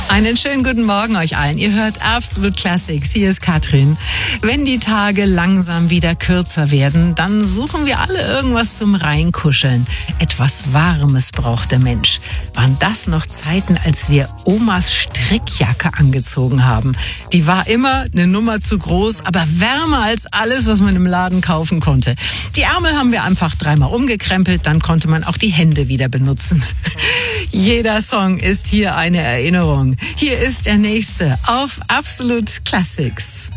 Einen schönen guten Morgen euch allen. Ihr hört Absolut Classics. Hier ist Katrin. Wenn die Tage langsam wieder kürzer werden, dann suchen wir alle irgendwas zum Reinkuscheln. Etwas Warmes braucht der Mensch. Waren das noch Zeiten, als wir Omas Strickjacke angezogen haben? Die war immer eine Nummer zu groß, aber wärmer als alles, was man im Laden kaufen konnte. Die Ärmel haben wir einfach dreimal umgekrempelt, dann konnte man auch die Hände wieder benutzen. Jeder Song ist hier eine Erinnerung. Hier ist der nächste auf Absolut Classics.